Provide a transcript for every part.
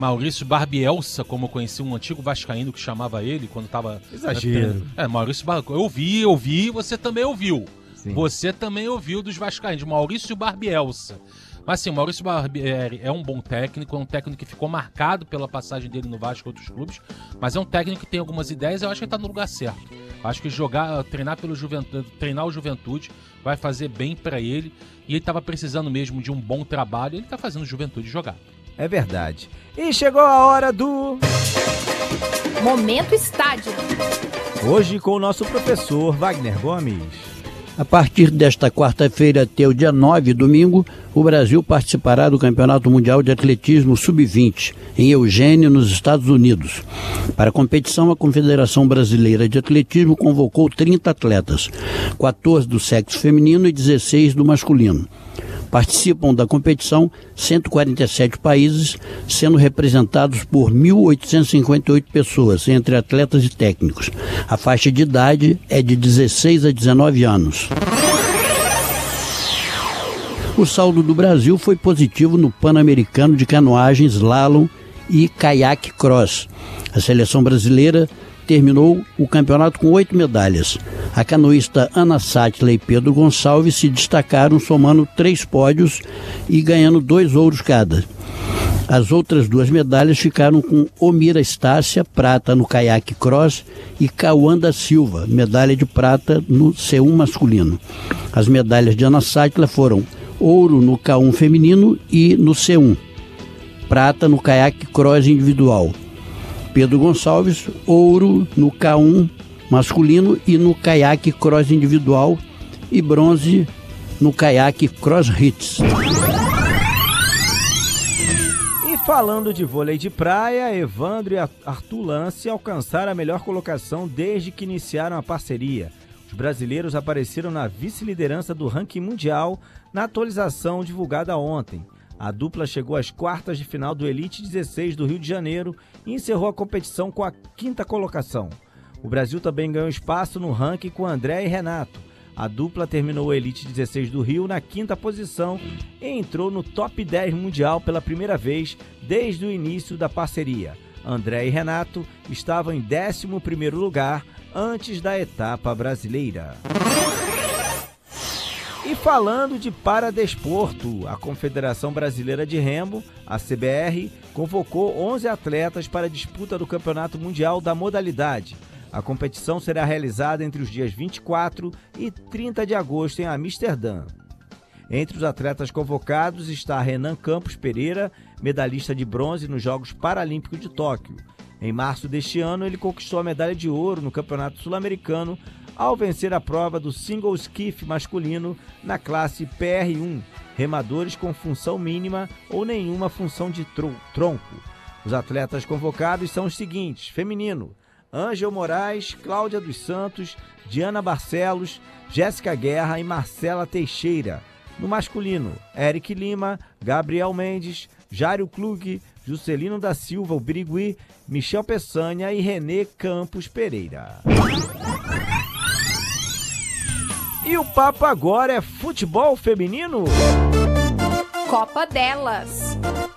Maurício Barbielsa, como eu conheci um antigo vascaíno que chamava ele quando estava... Exagero. Maurício Barbielsa. Eu ouvi, você também ouviu. Sim. Você também ouviu dos vascaínos, Maurício Barbielsa. Mas assim, o Maurício Barbieri é um bom técnico, é um técnico que ficou marcado pela passagem dele no Vasco e outros clubes, mas é um técnico que tem algumas ideias e eu acho que ele tá no lugar certo. Eu acho que treinar o Juventude vai fazer bem para ele, e ele tava precisando mesmo de um bom trabalho, e ele tá fazendo o Juventude jogar. É verdade. E chegou a hora do... Momento Estádio. Hoje com o nosso professor Wagner Gomes. A partir desta quarta-feira até o dia 9, domingo, o Brasil participará do Campeonato Mundial de Atletismo Sub-20, em Eugênia, nos Estados Unidos. Para a competição, a Confederação Brasileira de Atletismo convocou 30 atletas, 14 do sexo feminino e 16 do masculino. Participam da competição 147 países, sendo representados por 1.858 pessoas, entre atletas e técnicos. A faixa de idade é de 16 a 19 anos. O saldo do Brasil foi positivo no Pan-Americano de canoagem, slalom e caiaque cross. A seleção brasileira terminou o campeonato com 8 medalhas. A canoísta Ana Sátila e Pedro Gonçalves se destacaram somando 3 pódios e ganhando 2 ouros cada. As outras 2 medalhas ficaram com Omira Estácia, prata no caiaque cross, e Cauã da Silva, medalha de prata no C1 masculino. As medalhas de Ana Sátila foram ouro no K1 feminino e no C1, prata no caiaque cross individual. Pedro Gonçalves, ouro no K1 masculino e no caiaque cross individual, e bronze no caiaque cross hits. E falando de vôlei de praia, Evandro e Arthur Lance alcançaram a melhor colocação desde que iniciaram a parceria. Os brasileiros apareceram na vice-liderança do ranking mundial na atualização divulgada ontem. A dupla chegou às quartas de final do Elite 16 do Rio de Janeiro e encerrou a competição com a 5ª colocação. O Brasil também ganhou espaço no ranking com André e Renato. A dupla terminou o Elite 16 do Rio na 5ª posição e entrou no top 10 mundial pela primeira vez desde o início da parceria. André e Renato estavam em 11º lugar antes da etapa brasileira. E falando de paradesporto, a Confederação Brasileira de Remo, a CBR, convocou 11 atletas para a disputa do Campeonato Mundial da modalidade. A competição será realizada entre os dias 24 e 30 de agosto em Amsterdã. Entre os atletas convocados está Renan Campos Pereira, medalhista de bronze nos Jogos Paralímpicos de Tóquio. Em março deste ano, ele conquistou a medalha de ouro no Campeonato Sul-Americano ao vencer a prova do single skiff masculino na classe PR1, remadores com função mínima ou nenhuma função de tronco. Os atletas convocados são os seguintes: feminino, Ângel Moraes, Cláudia dos Santos, Diana Barcelos, Jéssica Guerra e Marcela Teixeira. No masculino, Eric Lima, Gabriel Mendes, Jário Klug, Juscelino da Silva, o Birigui, Michel Peçanha e Renê Campos Pereira. E o papo agora é futebol feminino? Copa delas.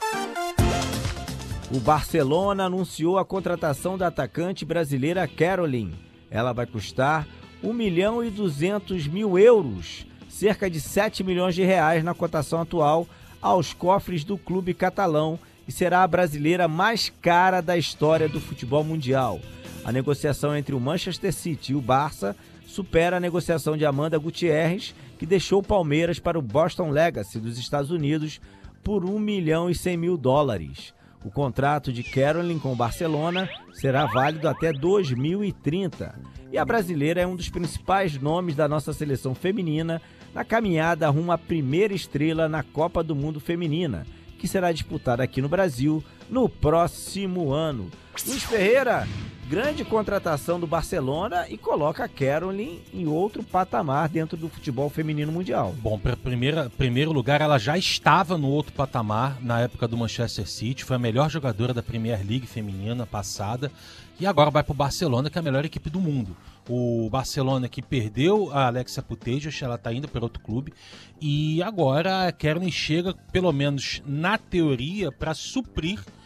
O Barcelona anunciou a contratação da atacante brasileira Caroline. Ela vai custar 1.200.000 euros, cerca de 7 milhões de reais na cotação atual, aos cofres do clube catalão, e será a brasileira mais cara da história do futebol mundial. A negociação entre o Manchester City e o Barça supera a negociação de Amanda Gutierrez, que deixou o Palmeiras para o Boston Legacy dos Estados Unidos por $1.100.000. O contrato de Caroline com o Barcelona será válido até 2030. E a brasileira é um dos principais nomes da nossa seleção feminina na caminhada rumo à primeira estrela na Copa do Mundo Feminina, que será disputada aqui no Brasil no próximo ano. Luiz Ferreira, grande contratação do Barcelona e coloca a Caroline em outro patamar dentro do futebol feminino mundial. Bom, para primeiro lugar, ela já estava no outro patamar na época do Manchester City, foi a melhor jogadora da Premier League feminina passada e agora vai para o Barcelona, que é a melhor equipe do mundo. O Barcelona que perdeu a Alexia Putellas, ela está indo para outro clube, e agora a Caroline chega, pelo menos na teoria, para suprir